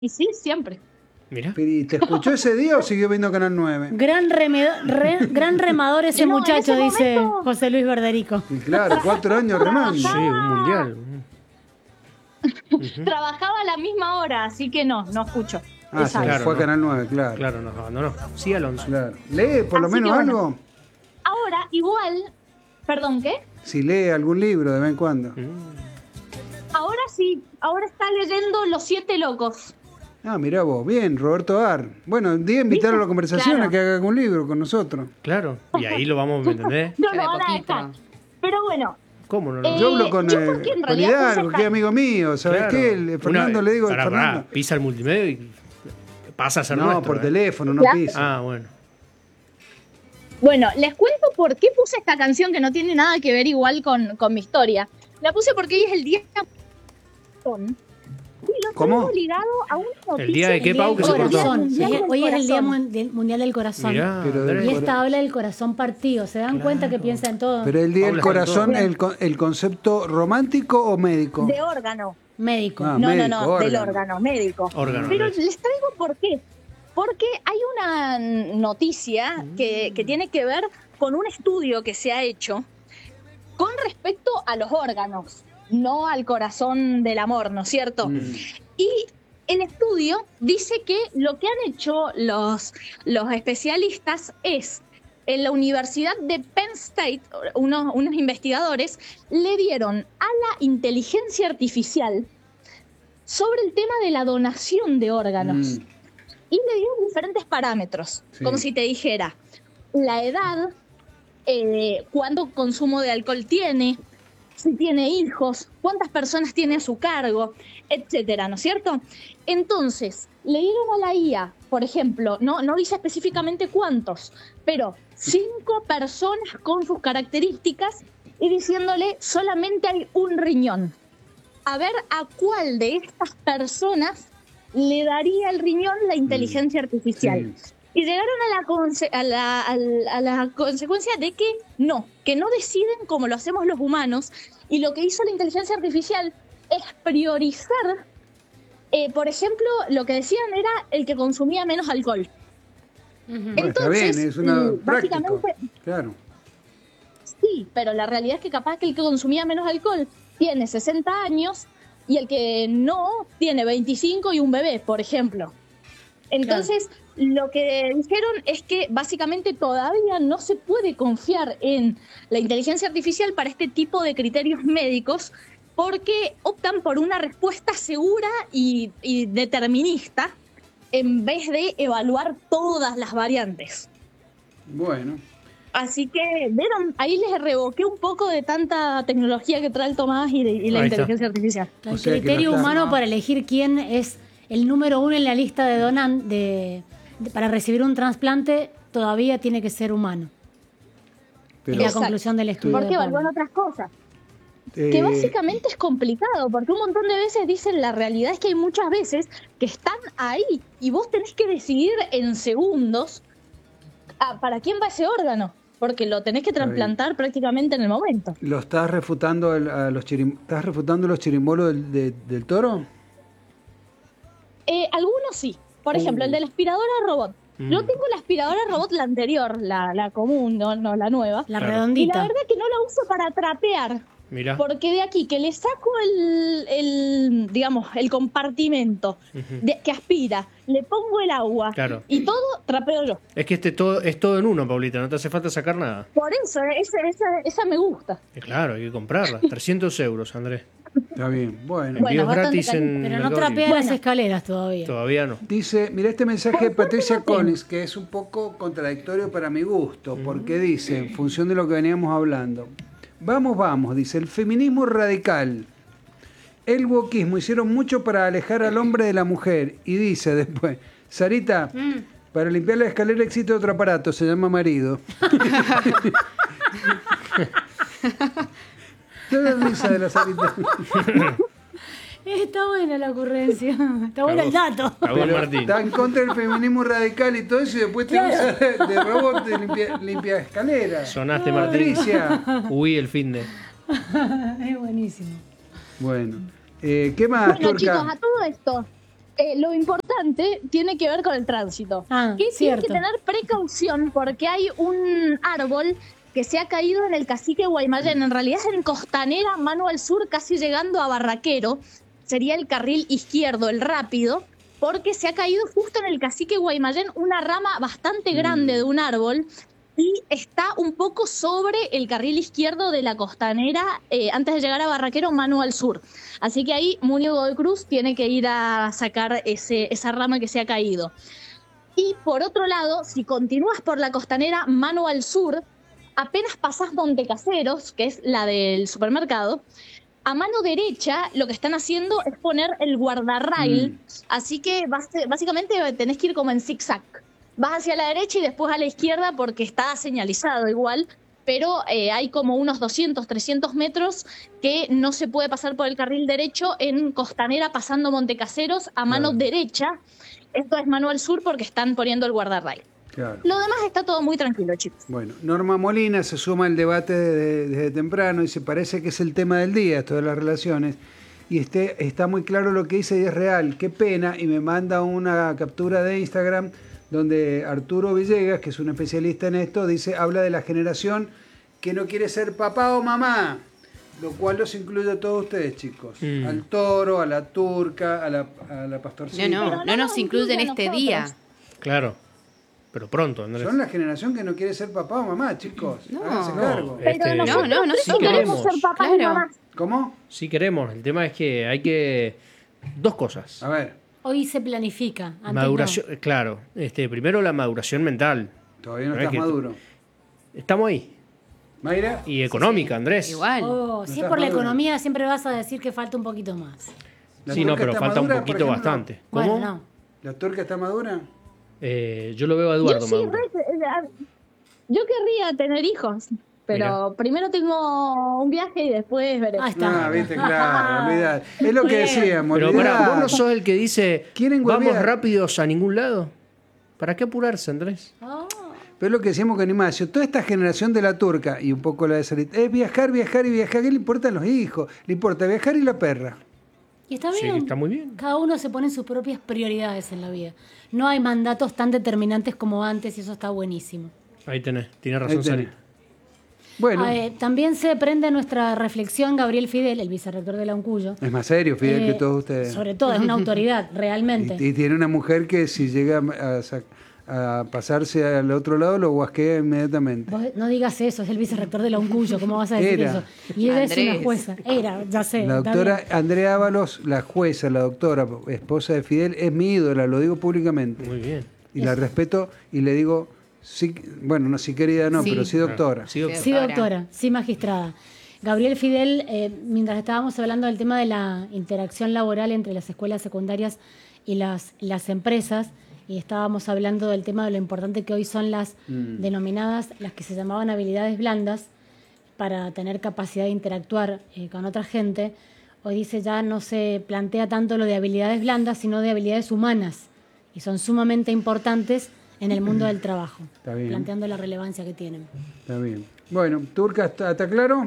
Y sí, siempre. Mira. ¿Y te escuchó ese día o siguió viendo Canal 9? Gran remador ese No, en muchacho, ese dice momento- José Luis Verderico. Y claro, 4 años remando. Sí, un mundial. Trabajaba a la misma hora, así que no escucho. Ah, Esa se vez. Claro, fue a no. Canal 9, claro. Claro, nos abandonó. Sí, Alonso. Claro. ¿Lee por lo Así menos que bueno. algo? Ahora, igual, perdón, ¿qué? Si lee algún libro de vez en cuando. Ahora sí, ahora está leyendo Los Siete Locos. Ah, mirá vos, bien, Roberto Ar. Bueno, un día invitarlo a la conversación Claro. a que haga algún libro con nosotros. Claro. Y ahí lo vamos, ¿me entendés? No De lo van a poquito. dejar. Pero bueno, ¿Cómo no? Yo hablo con, yo porque en con realidad Hidalgo, puse que es amigo mío, ¿sabes Claro. qué? Fernando le digo, Pará, Fernando. pisa el multimedia y pasa a ser No, nuestro. por teléfono, no Claro. pisa. Ah, bueno. Bueno, les cuento por qué puse esta canción que no tiene nada que ver igual con mi historia. La puse porque hoy es el día de... Y lo ¿Cómo? tengo ligado a una noticia. ¿El día de qué, Pau, que se cortó? Corazón. Mundial del Hoy es el Día Corazón. Mundial del Corazón. Mirá, Pero Andrés. Y esta habla del corazón partido. ¿Se dan cuenta que piensa en todo? Pero el día del Paula está en corazón, todo. el concepto romántico o médico. De órgano. Médico. Ah, No, médico, no, del órgano. órgano, médico. Órgano, Pero Andrés. les traigo por qué. Porque hay una noticia que tiene que ver con un estudio que se ha hecho con respecto a los órganos, no al corazón del amor, ¿no es cierto? Y el estudio dice que lo que han hecho los especialistas es, en la Universidad de Penn State, unos investigadores le dieron a la inteligencia artificial sobre el tema de la donación de órganos. Y le dieron diferentes parámetros, Sí. como si te dijera la edad, cuánto consumo de alcohol tiene, si tiene hijos, cuántas personas tiene a su cargo, etcétera, ¿no es cierto? Entonces, le dieron a la IA, por ejemplo, no dice específicamente cuántos, pero 5 personas con sus características y diciéndole solamente hay un riñón. A ver a cuál de estas personas le daría el riñón la inteligencia artificial. Sí. Y llegaron a la consecuencia de que no deciden como lo hacemos los humanos, y lo que hizo la inteligencia artificial es priorizar, por ejemplo, lo que decían era el que consumía menos alcohol. Bueno, Entonces, está bien, es una práctica. básicamente, Claro. sí, pero la realidad es que capaz que el que consumía menos alcohol tiene 60 años y el que no tiene 25 y un bebé, por ejemplo. Entonces, lo que dijeron es que básicamente todavía no se puede confiar en la inteligencia artificial para este tipo de criterios médicos porque optan por una respuesta segura y determinista en vez de evaluar todas las variantes. Bueno. Así que, ¿vieron? Ahí les revoqué un poco de tanta tecnología que trae el Tomás y la Ahí está. inteligencia artificial. El O sea que criterio no está- humano para elegir quién es el número 1 en la lista para recibir un trasplante todavía tiene que ser humano. Pero, Es la Exacto. conclusión del estudio. Porque de evalúan Portman. otras cosas. Que básicamente es complicado, porque un montón de veces dicen, la realidad es que hay muchas veces que están ahí y vos tenés que decidir en segundos para quién va ese órgano, porque lo tenés que trasplantar prácticamente en el momento. ¿Lo estás refutando estás refutando los chirimbolos del toro? Algunos sí. Por ejemplo, el de la aspiradora robot. Yo tengo la aspiradora robot, la anterior, la común, no la nueva. La Claro. Y la redondita. verdad que no la uso para trapear. Mira. Porque de aquí que le saco digamos, el compartimento que aspira, le pongo el agua Claro. y todo trapeo yo. Es que es todo en uno, Paulita, no te hace falta sacar nada. Por eso, esa me gusta. Claro, hay que comprarla. 300 euros, Andrés. Está bien, bueno. Bueno, Envíos bastante gratis carito. en Pero no Mercado trapea Libre. las Bueno. escaleras todavía. Todavía no. Dice, mira este mensaje de ¿Por qué Patricia no tengo? Collins, que es un poco contradictorio para mi gusto, porque dice, en función de lo que veníamos hablando, vamos, dice, el feminismo radical, el wokismo hicieron mucho para alejar al hombre de la mujer, y dice después, Sarita, para limpiar la escalera existe otro aparato, se llama marido. ¿Qué risa de la Sarita? Está buena la ocurrencia. Está bueno el dato. Cagó el Pero Martín. está en contra del feminismo radical y todo eso, y después te usa de robot de limpia escalera. Sonaste, Martín. Patricia. Uy, el fin de. Es buenísimo. Bueno, ¿qué más, Bueno, Turca? chicos, a todo esto, lo importante tiene que ver con el tránsito. Que tiene que tener precaución porque hay un árbol que se ha caído en el Cacique Guaymallén. En realidad es en Costanera, mano al sur, casi llegando a Barraquero. Sería el carril izquierdo, el rápido, porque se ha caído justo en el Cacique Guaymallén una rama bastante grande de un árbol y está un poco sobre el carril izquierdo de la Costanera antes de llegar a Barraquero, mano al sur. Así que ahí Munio Godoy Cruz tiene que ir a sacar esa rama que se ha caído. Y por otro lado, si continúas por la Costanera, mano al sur, apenas pasás Montecaseros, que es la del supermercado, a mano derecha lo que están haciendo es poner el guardarrail, así que básicamente tenés que ir como en zigzag. Vas hacia la derecha y después a la izquierda porque está señalizado igual, pero hay como unos 200, 300 metros que no se puede pasar por el carril derecho en Costanera pasando Montecaseros a mano derecha. Esto es mano al sur porque están poniendo el guardarrail. Claro. Lo demás está todo muy tranquilo, chicos. Bueno, Norma Molina se suma al debate desde temprano y se parece que es el tema del día, esto de las relaciones. Y está muy claro lo que dice y es real. Qué pena. Y me manda una captura de Instagram donde Arturo Villegas, que es un especialista en esto, habla de la generación que no quiere ser papá o mamá. Lo cual los incluye a todos ustedes, chicos. Al Toro, a la Turca, a la Pastorcita. No nos incluyen este día. Claro. Pero pronto, Andrés. Son la generación que no quiere ser papá o mamá, chicos. No. Háganse cargo. Pero nosotros sí queremos ser papás y Claro. mamás. ¿Cómo? Sí queremos. El tema es que hay que... Dos cosas. A ver, Hoy se planifica. Antes Maduración, claro. Primero la maduración mental. todavía no Pero estás es que- maduro. Estamos ahí. Mayra, Y económica, Andrés. Igual. no. Si es estás por la madura. economía, siempre vas a decir que falta un poquito más. ¿la Sí, no, turca pero está falta un madura, por poquito ejemplo? bastante. ¿Cómo? Bueno, no. ¿La turca está madura? Yo lo veo a Eduardo Yo sí, maduro. yo querría tener hijos, pero primero tengo un viaje y después veré. Ahí está. Ah, viste, claro, olvidad. Es lo que Bien. decíamos, Pero olvidá. pará, vos no sos el que dice Quieren vamos huevear. rápidos a ningún lado. ¿Para qué apurarse, Andrés? Oh, Pero es lo que decíamos con Ignacio, toda esta generación de la turca y un poco la de Salit, es viajar, viajar y viajar. ¿Qué le importan los hijos? Le importa viajar y la perra. y está Sí, bien. está muy bien. Cada uno se pone sus propias prioridades en la vida. No hay mandatos tan determinantes como antes y eso está buenísimo. Ahí tenés, tiene Ahí razón, tenés. Sari. Bueno, También se prende nuestra reflexión Gabriel Fidel, el vicerrector de la UNCUYO. es más serio, Fidel, que todos ustedes. Sobre todo, es una autoridad, realmente. Y tiene una mujer que si llega a pasarse al otro lado lo guasquea inmediatamente. Vos no digas eso, es el vicerrector de la UNCUYO, ¿cómo vas a decir Era. eso? Y ella es una Andrés. jueza. Era, ya sé. La está doctora bien. Andrea Ábalos, la jueza, la doctora, esposa de Fidel, es mi ídola, lo digo públicamente. Muy bien. Y la respeto y le digo, sí, bueno, no sí querida, no, Sí. pero sí doctora. Sí, doctor. Sí, doctora, sí, magistrada. Gabriel Fidel, mientras estábamos hablando del tema de la interacción laboral entre las escuelas secundarias y las empresas, y estábamos hablando del tema de lo importante que hoy son las denominadas, las que se llamaban habilidades blandas, para tener capacidad de interactuar con otra gente, hoy dice ya no se plantea tanto lo de habilidades blandas, sino de habilidades humanas, y son sumamente importantes en el mundo del trabajo, Está bien. planteando la relevancia que tienen. Está bien. Bueno, Turca, ¿está claro?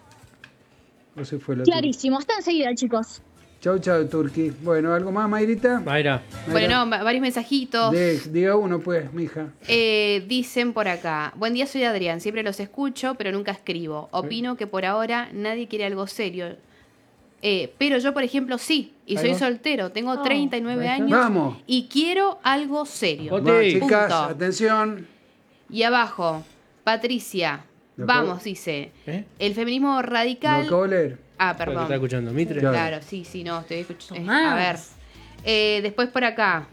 ¿O se fue la Turca? Clarísimo, hasta enseguida, chicos. Chau, chau, Turqui. Bueno, ¿algo más, Mayrita? Mayra. Bueno, no, varios mensajitos. Diga uno, pues, mija. Dicen por acá, buen día, soy Adrián, siempre los escucho, pero nunca escribo. Opino que por ahora nadie quiere algo serio. Pero yo, por ejemplo, sí, y Ahí soy va. soltero, tengo 39 Ahí está. años Vamos. y quiero algo serio. Oti. Va, chicas, Punto. atención. Y abajo, Patricia, ¿Lo vamos, puedo? dice, ¿Eh? el feminismo ¿Lo radical... acabo de leer? Ah, ¿Está perdón. escuchando Mitre? Claro. Claro, sí, no, estoy escuchando. Tomás. A ver, después por acá.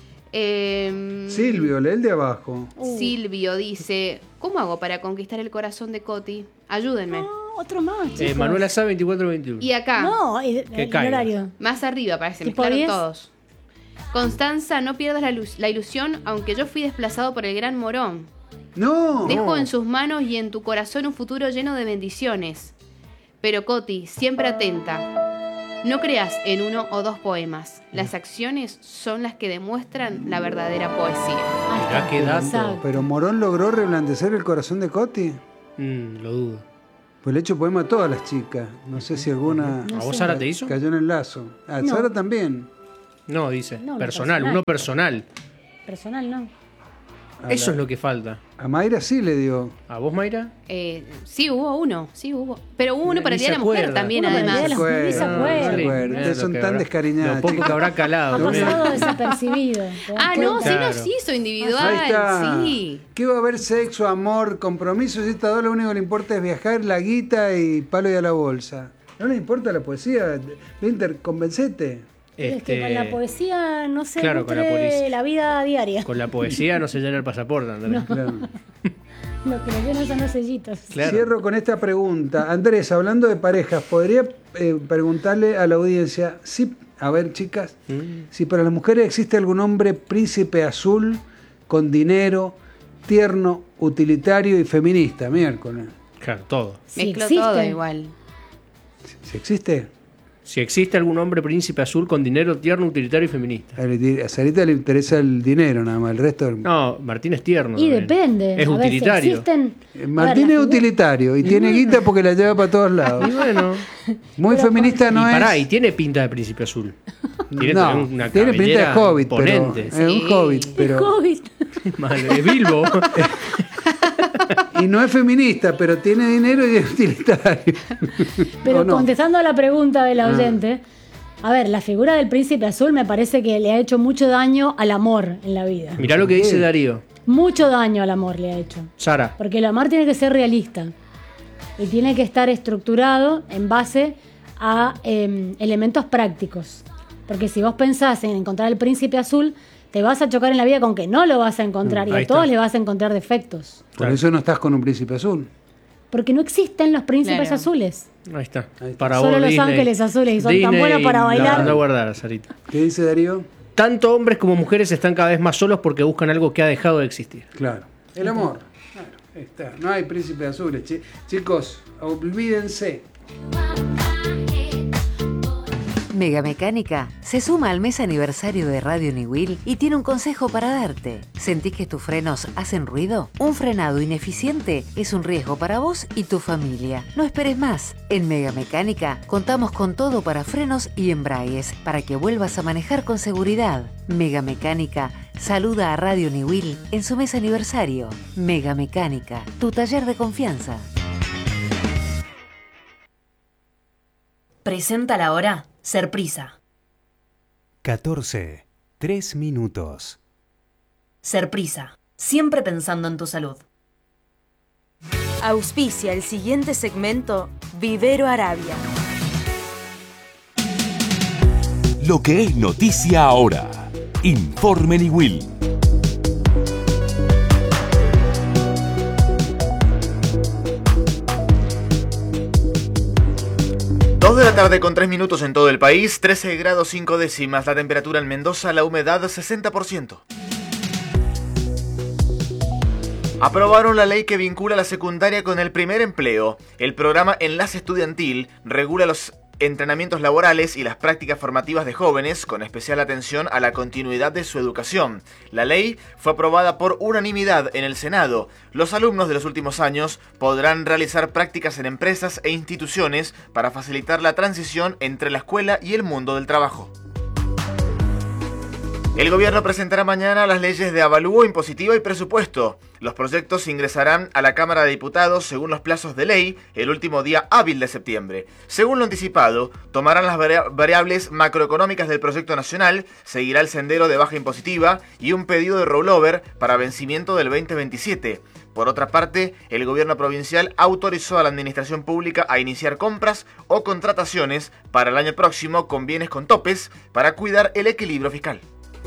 Silvio, lee el de abajo. Silvio dice, ¿cómo hago para conquistar el corazón de Coti? Ayúdenme. No, otro más, chicos. Manuela Sá 2421. Y acá, No, el caiga. horario. más arriba, parece, ¿Tipo mezclaron 10? todos. Constanza, no pierdas la ilusión, aunque yo fui desplazado por el gran Morón. No. Dejo en sus manos y en tu corazón un futuro lleno de bendiciones. Pero Coti, siempre atenta. No creas en uno o dos poemas. Las acciones son las que demuestran la verdadera poesía. Ahí Mirá está. qué dato. Exacto. Pero Morón logró reblandecer el corazón de Coti. Lo dudo. Pues le he hecho poema a todas las chicas. No sé si alguna ¿A vos Sara te hizo? cayó en el lazo. A No. Sara también. No, dice. No, personal, personal. uno personal. Personal, no. Eso es lo que falta. A Mayra sí le dio. ¿A vos, Mayra? Sí, hubo uno. Pero hubo uno para el Ni Día de se la Mujer acuerda. también, Uno para el Día de además. la Mujer, ni se acuerda. Ustedes son tan descariñadas. Lo poco chicos. que habrá Ha calado. pasado desapercibido. ¿te das Ah, cuenta? no, sí Claro. los hizo individual, Ahí está. sí. ¿Qué va a haber? Sexo, amor, compromisos. Y esta dos lo único que le importa es viajar, la guita y palo y a la bolsa. ¿No le importa la poesía? Winter, convencete. Es que con la poesía no se Claro, con la nutre policía. la vida diaria. Con la poesía no se llena el pasaporte, Andrés. Claro. Lo que le llenan son los sellitos. Claro. Cierro con esta pregunta. Andrés, hablando de parejas, ¿podría preguntarle a la audiencia, si, a ver chicas, si para las mujeres existe algún hombre príncipe azul, con dinero, tierno, utilitario y feminista? Miércoles. Claro, todo. Sí Mezcló existe. todo igual. ¿Si existe? Si existe algún hombre príncipe azul con dinero, tierno, utilitario y feminista. A Sarita le interesa el dinero nada más, el resto... No, Martín es tierno. Y también. depende. Es A ver, si utilitario. existen... Martín a ver, es la utilitario y tiene guita porque la lleva para todos lados. Y bueno. Muy feminista no y pará, es. y tiene pinta de príncipe azul. Tiene No, también una tiene pinta de cabellera hobbit, pero imponente. es un Sí. hobbit, Es pero COVID. Madre, es Bilbo. y no es feminista, pero tiene dinero y es utilitario. Pero ¿O no? contestando a la pregunta de la oyente, a ver, la figura del príncipe azul me parece que le ha hecho mucho daño al amor en la vida. Mirá lo que dice Darío. Mucho daño al amor le ha hecho. Sara. Porque el amor tiene que ser realista y tiene que estar estructurado en base a elementos prácticos. Porque si vos pensás en encontrar el príncipe azul, te vas a chocar en la vida con que no lo vas a encontrar y Ahí a todos está. le vas a encontrar defectos. Por eso no estás con un príncipe azul. Porque no existen los príncipes Claro. azules. Ahí está. Ahí está. Para Solo vos, los Disney. ángeles azules y son tan Disney, buenos para la bailar. mandó a guardar, Sarita. ¿Qué dice Darío? Tanto hombres como mujeres están cada vez más solos porque buscan algo que ha dejado de existir. Claro. El amor. Claro, ahí está. No hay príncipes azules. Chicos, olvídense. Mega Mecánica se suma al mes aniversario de Radio Niwil y tiene un consejo para darte. ¿Sentís que tus frenos hacen ruido? Un frenado ineficiente es un riesgo para vos y tu familia. No esperes más. En Mega Mecánica contamos con todo para frenos y embragues para que vuelvas a manejar con seguridad. Mega Mecánica saluda a Radio Niwil en su mes aniversario. Mega Mecánica, tu taller de confianza. Presenta la hora Serprisa. 14, 3 minutos. Serprisa, siempre pensando en tu salud. Auspicia el siguiente segmento Vivero Arabia. Lo que es noticia ahora. Informe Niwil. Dos de la tarde con 3 minutos en todo el país, 13 grados 5 décimas, la temperatura en Mendoza, la humedad 60%. Aprobaron la ley que vincula la secundaria con el primer empleo. El programa Enlace Estudiantil regula los entrenamientos laborales y las prácticas formativas de jóvenes, con especial atención a la continuidad de su educación. La ley fue aprobada por unanimidad en el Senado. Los alumnos de los últimos años podrán realizar prácticas en empresas e instituciones para facilitar la transición entre la escuela y el mundo del trabajo. El gobierno presentará mañana las leyes de avalúo impositiva y presupuesto. Los proyectos ingresarán a la Cámara de Diputados según los plazos de ley el último día hábil de septiembre. Según lo anticipado, tomarán las variables macroeconómicas del proyecto nacional, seguirá el sendero de baja impositiva y un pedido de rollover para vencimiento del 2027. Por otra parte, el gobierno provincial autorizó a la administración pública a iniciar compras o contrataciones para el año próximo con bienes con topes para cuidar el equilibrio fiscal.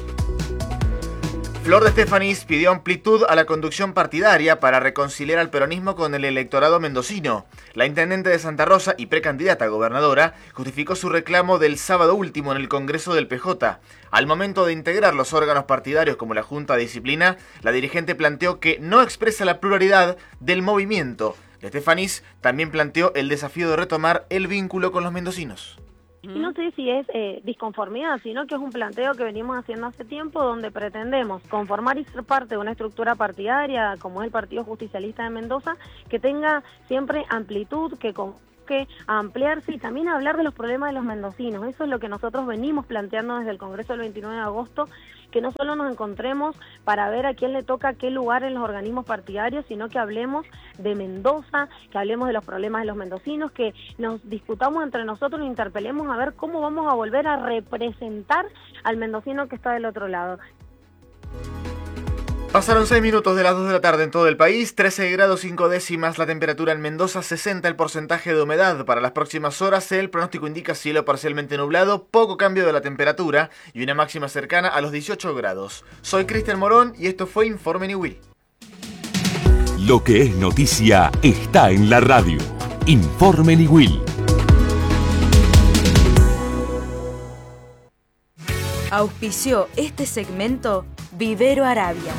Flor de Estefanís pidió amplitud a la conducción partidaria para reconciliar al peronismo con el electorado mendocino. La intendente de Santa Rosa y precandidata a gobernadora justificó su reclamo del sábado último en el Congreso del PJ. Al momento de integrar los órganos partidarios como la Junta de Disciplina, la dirigente planteó que no expresa la pluralidad del movimiento. De Estefanís también planteó el desafío de retomar el vínculo con los mendocinos. Y no sé si es disconformidad, sino que es un planteo que venimos haciendo hace tiempo donde pretendemos conformar y ser parte de una estructura partidaria como es el Partido Justicialista de Mendoza, que tenga siempre amplitud, que que ampliarse y también hablar de los problemas de los mendocinos. Eso es lo que nosotros venimos planteando desde el Congreso del 29 de agosto, que no solo nos encontremos para ver a quién le toca qué lugar en los organismos partidarios, sino que hablemos de Mendoza, que hablemos de los problemas de los mendocinos, que nos discutamos entre nosotros e interpelemos a ver cómo vamos a volver a representar al mendocino que está del otro lado. Pasaron 6 minutos de las 2 de la tarde en todo el país, 13 grados 5 décimas la temperatura en Mendoza, 60 el porcentaje de humedad. Para las próximas horas el pronóstico indica cielo parcialmente nublado, poco cambio de la temperatura y una máxima cercana a los 18 grados. Soy Cristian Morón y esto fue Informe Niwil. Lo que es noticia está en la radio. Informe Niwil. Auspició este segmento Vivero Arabia.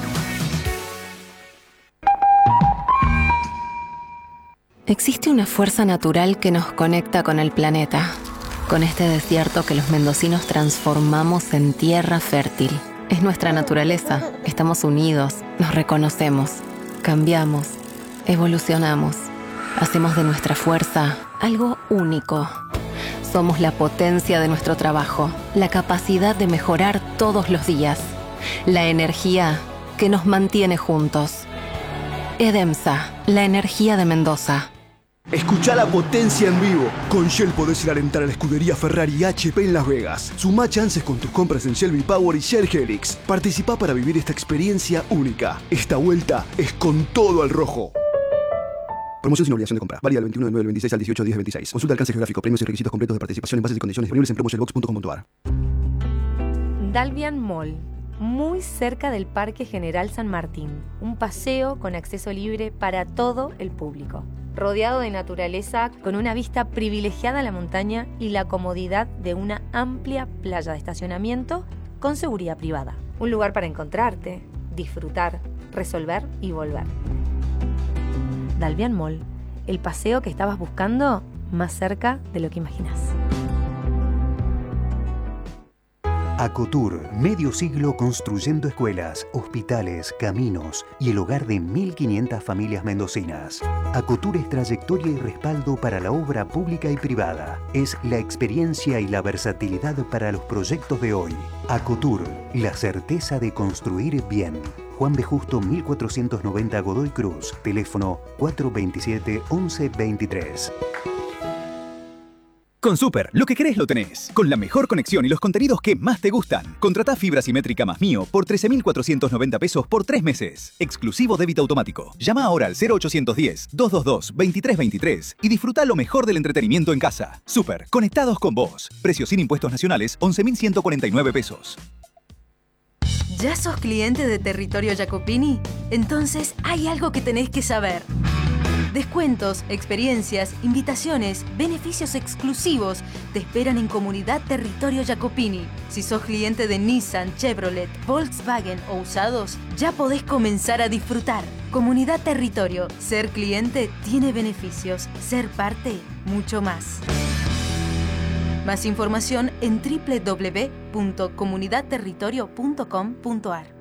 Existe una fuerza natural que nos conecta con el planeta, con este desierto que los mendocinos transformamos en tierra fértil. Es nuestra naturaleza, estamos unidos, nos reconocemos, cambiamos, evolucionamos, hacemos de nuestra fuerza algo único. Somos la potencia de nuestro trabajo, la capacidad de mejorar todos los días, la energía que nos mantiene juntos. Edemsa, la energía de Mendoza. Escucha la potencia en vivo. Con Shell podés ir a alentar a la escudería Ferrari y HP en Las Vegas. Sumá chances con tus compras en Shell V-Power y Shell Helix. Participá para vivir esta experiencia única. Esta vuelta es con todo al rojo. Promoción sin obligación de compra. Válida del 21 de 9 del 26 al 18 de 10 del 26. Consulta alcance geográfico, premios y requisitos completos de participación en bases y condiciones disponibles en promoshellbox.com.ar. Dalvian Mall, muy cerca del Parque General San Martín. Un paseo con acceso libre para todo el público. Rodeado de naturaleza, con una vista privilegiada a la montaña y la comodidad de una amplia playa de estacionamiento con seguridad privada. Un lugar para encontrarte, disfrutar, resolver y volver. Dalvian Mall, el paseo que estabas buscando más cerca de lo que imaginas. Acotur, medio siglo construyendo escuelas, hospitales, caminos y el hogar de 1.500 familias mendocinas. Acotur es trayectoria y respaldo para la obra pública y privada. Es la experiencia y la versatilidad para los proyectos de hoy. Acotur, la certeza de construir bien. Juan B. Justo 1490 Godoy Cruz, teléfono 427-1123. Con Super, lo que querés lo tenés. Con la mejor conexión y los contenidos que más te gustan. Contratá fibra simétrica más Mío por 13.490 pesos por 3 meses. Exclusivo débito automático. Llama ahora al 0810-222-2323 y disfruta lo mejor del entretenimiento en casa. Super, conectados con vos. Precio sin impuestos nacionales, 11.149 pesos. ¿Ya sos cliente de Territorio Jacopini? Entonces hay algo que tenés que saber. Descuentos, experiencias, invitaciones, beneficios exclusivos te esperan en Comunidad Territorio Jacopini. Si sos cliente de Nissan, Chevrolet, Volkswagen o usados, ya podés comenzar a disfrutar. Comunidad Territorio. Ser cliente tiene beneficios. Ser parte, mucho más. Más información en www.comunidadterritorio.com.ar.